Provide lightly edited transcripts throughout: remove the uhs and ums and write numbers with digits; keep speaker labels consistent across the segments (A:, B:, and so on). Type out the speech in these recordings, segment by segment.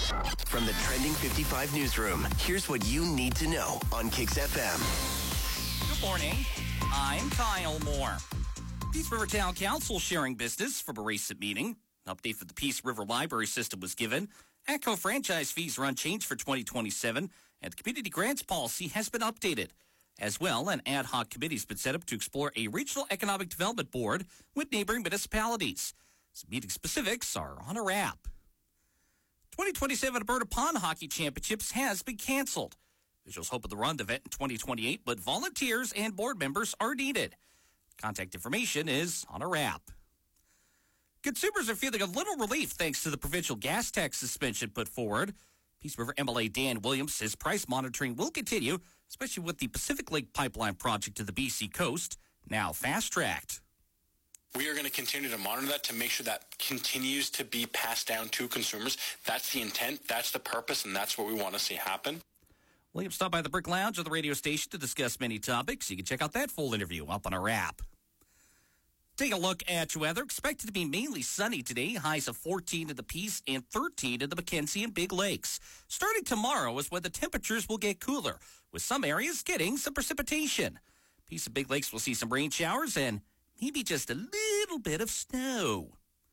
A: From the Trending 55 newsroom, here's what you need to know on Kicks FM.
B: Good morning. I'm Kyle Moore. Peace River Town Council sharing business from a recent meeting. An update for the Peace River Library System was given. ATCO franchise fees are unchanged for 2027, and the community grants policy has been updated. As well, an ad hoc committee has been set up to explore a regional economic development board with neighboring municipalities. Some meeting specifics are on a wrap. 2027 Alberta Pond Hockey Championships has been canceled. Officials hope to run the event in 2028, but volunteers and board members are needed. Contact information is on a wrap. Consumers are feeling a little relief thanks to the provincial gas tax suspension put forward. Peace River MLA Dan Williams says price monitoring will continue, especially with the Pacific Link Pipeline project to the BC coast, now fast-tracked.
C: We are going to continue to monitor that to make sure that continues to be passed down to consumers. That's the intent, that's the purpose, and that's what we want to see happen.
B: Williams stopped by the Brick Lounge of the radio station to discuss many topics. You can check out that full interview up on our app. Take a look at your weather. Expected to be mainly sunny today. Highs of 14 in the Peace and 13 in the Mackenzie and Big Lakes. Starting tomorrow is when the temperatures will get cooler, with some areas getting some precipitation. Peace and Big Lakes will see some rain showers and maybe just a little bit of snow.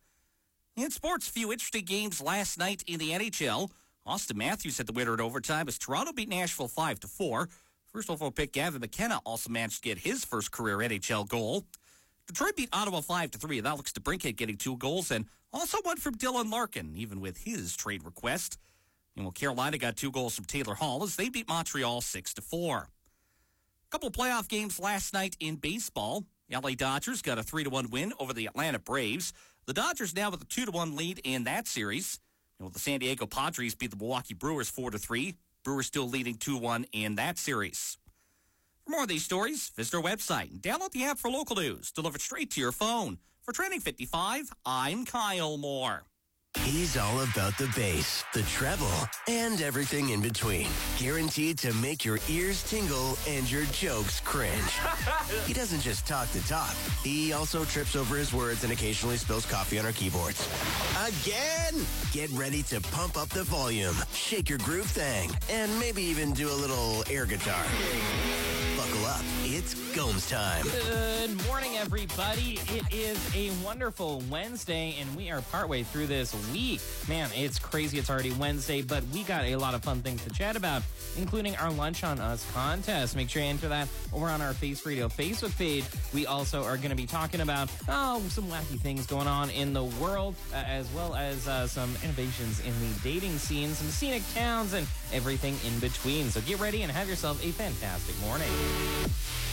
B: In sports, a few interesting games last night in the NHL. Austin Matthews had the winner in overtime as Toronto beat Nashville 5-4. First overall pick Gavin McKenna also managed to get his first career NHL goal. Detroit beat Ottawa 5-3, and Alex DeBrincat getting 2 goals, and also one from Dylan Larkin, even with his trade request. And Carolina got 2 goals from Taylor Hall as they beat Montreal 6-4. A couple of playoff games last night in baseball. The LA Dodgers got a 3-1 win over the Atlanta Braves. The Dodgers now with a 2-1 lead in that series. The San Diego Padres beat the Milwaukee Brewers 4-3. Brewers still leading 2-1 in that series. For more of these stories, visit our website and download the app for local news delivered straight to your phone. For Trending 55, I'm Kyle Moore.
A: He's all about the bass, the treble, and everything in between. Guaranteed to make your ears tingle and your jokes cringe. He doesn't just talk the talk. He also trips over his words and occasionally spills coffee on our keyboards. Again! Get ready to pump up the volume, shake your groove thing, and maybe even do a little air guitar. Buckle up. It's Gomes time.
D: Good morning, everybody. It is a wonderful Wednesday, and we are partway through this week. Man, it's crazy. It's already Wednesday, but we got a lot of fun things to chat about, including our Lunch on Us contest. Make sure you enter that over on our Face Radio Facebook page. We also are going to be talking about, some wacky things going on in the world, as well as some innovations in the dating scene, some scenic towns, and everything in between. So get ready and have yourself a fantastic morning.